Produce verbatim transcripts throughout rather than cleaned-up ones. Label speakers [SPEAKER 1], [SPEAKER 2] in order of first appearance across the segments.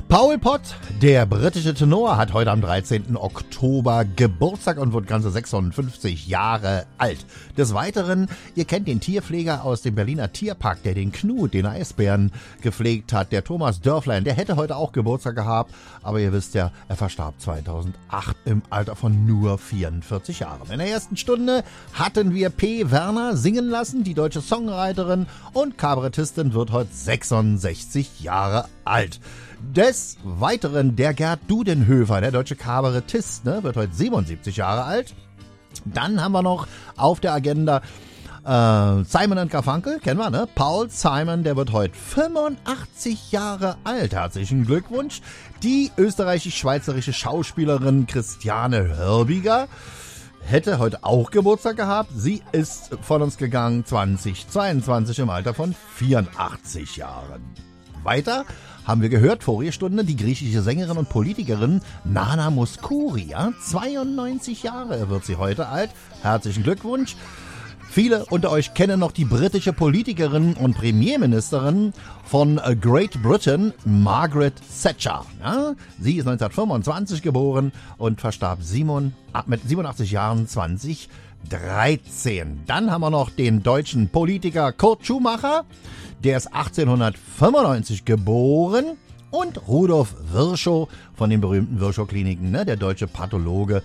[SPEAKER 1] Paul Pott, der britische Tenor, hat heute am dreizehnten Oktober Geburtstag und wird ganze sechsundfünfzig Jahre alt. Des Weiteren, ihr kennt den Tierpfleger aus dem Berliner Tierpark, der den Knut, den Eisbären, gepflegt hat, der Thomas Dörflein. Der hätte heute auch Geburtstag gehabt, aber ihr wisst ja, er verstarb zweitausendacht im Alter von nur vierundvierzig Jahren. In der ersten Stunde hatten wir P. Werner singen lassen, die deutsche Songwriterin und Kabarettistin wird heute sechsundsechzig Jahre alt. Des Weiteren der Gerd Dudenhöfer, der deutsche Kabarettist, ne, wird heute siebenundsiebzig Jahre alt. Dann haben wir noch auf der Agenda äh, Simon und Garfunkel, kennen wir, ne? Paul Simon, der wird heute fünfundachtzig Jahre alt. Herzlichen Glückwunsch. Die österreichisch-schweizerische Schauspielerin Christiane Hörbiger hätte heute auch Geburtstag gehabt. Sie ist von uns gegangen zweitausendzweiundzwanzig im Alter von vierundachtzig Jahren. Weiter haben wir gehört, vorige Stunde, die griechische Sängerin und Politikerin Nana Mouskouri. Ja? zweiundneunzig Jahre wird sie heute alt. Herzlichen Glückwunsch. Viele unter euch kennen noch die britische Politikerin und Premierministerin von Great Britain, Margaret Thatcher. Ja? Sie ist neunzehnhundertfünfundzwanzig geboren und verstarb mit siebenundachtzig Jahren zweitausenddreizehn. Dann haben wir noch den deutschen Politiker Kurt Schumacher. Der ist achtzehnhundertfünfundneunzig geboren. Und Rudolf Virchow von den berühmten Virchow-Kliniken, ne? Der deutsche Pathologe,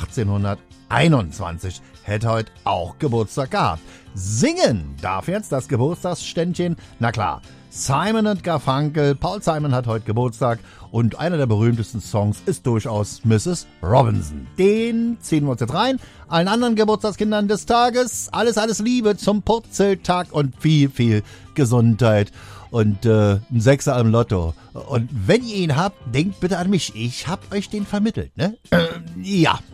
[SPEAKER 1] achtzehnhunderteinundzwanzig, hätte heute auch Geburtstag gehabt. Singen darf jetzt das Geburtstagsständchen, na klar, Simon und Garfunkel. Paul Simon hat heute Geburtstag und einer der berühmtesten Songs ist durchaus Missus Robinson. Den ziehen wir uns jetzt rein. Allen anderen Geburtstagskindern des Tages alles, alles Liebe zum Purzeltag und viel, viel Gesundheit. Und äh, ein Sechser im Lotto. Und wenn ihr ihn habt, denkt bitte an mich. Ich hab euch den vermittelt, ne? Äh, ja.